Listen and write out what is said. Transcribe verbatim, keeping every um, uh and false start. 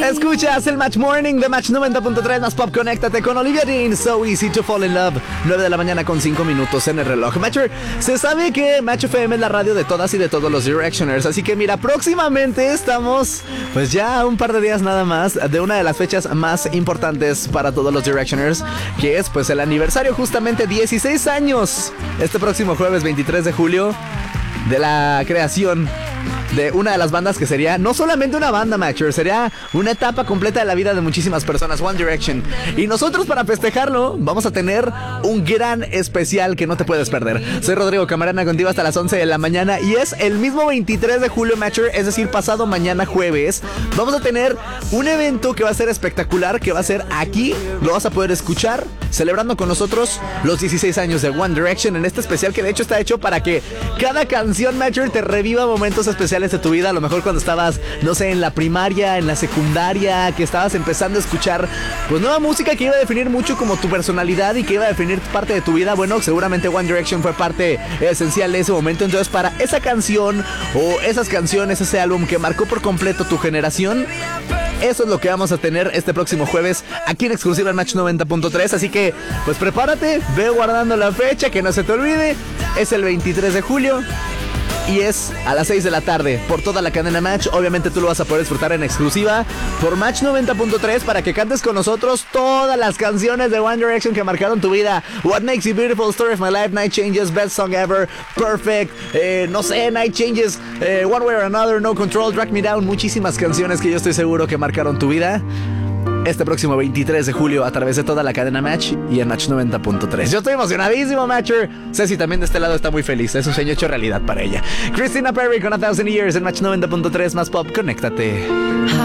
Escuchas el Match Morning de Match noventa punto tres más Pop. Conéctate con Olivia Dean. So easy to fall in love. nueve de la mañana con cinco minutos en el reloj. Matcher, se sabe que Match F M es la radio de todas y de todos los Directioners. Así que mira, próximamente estamos pues ya a un par de días nada más de una de las fechas más importantes para todos los Directioners, que es pues el aniversario, justamente dieciséis años, este próximo jueves veintitrés de julio, de la creación de una de las bandas que sería no solamente una banda, Matcher, sería una etapa completa de la vida de muchísimas personas, One Direction. Y nosotros, para festejarlo, vamos a tener un gran especial que no te puedes perder. Soy Rodrigo Camarena, contigo hasta las once de la mañana, y es el mismo veintitrés de julio, Matcher, es decir, pasado mañana jueves. Vamos a tener un evento que va a ser espectacular, que va a ser aquí, lo vas a poder escuchar, celebrando con nosotros los dieciséis años de One Direction, en este especial que de hecho está hecho para que cada canción, Matcher, te reviva momentos especiales de tu vida. A lo mejor cuando estabas, no sé, en la primaria, en la secundaria, que estabas empezando a escuchar pues nueva música que iba a definir mucho como tu personalidad y que iba a definir parte de tu vida. Bueno, seguramente One Direction fue parte esencial de ese momento. Entonces, para esa canción o esas canciones, ese álbum que marcó por completo tu generación, eso es lo que vamos a tener este próximo jueves aquí en exclusiva en Match noventa punto tres. Así que, pues prepárate, ve guardando la fecha, que no se te olvide. Es el veintitrés de julio y es a las seis de la tarde por toda la cadena Match. Obviamente tú lo vas a poder disfrutar en exclusiva por Match noventa punto tres para que cantes con nosotros todas las canciones de One Direction que marcaron tu vida. What Makes You Beautiful, Story of My Life, Night Changes, Best Song Ever, Perfect, eh, no sé, Night Changes, eh, One Way or Another, No Control, Drag Me Down. Muchísimas canciones que yo estoy seguro que marcaron tu vida este próximo veintitrés de julio a través de toda la cadena Match y en Match noventa punto tres. Yo estoy emocionadísimo, Matcher. Ceci también de este lado está muy feliz. Es un sueño hecho realidad para ella. Christina Perri con A Thousand Years en Match noventa punto tres más Pop. Conéctate.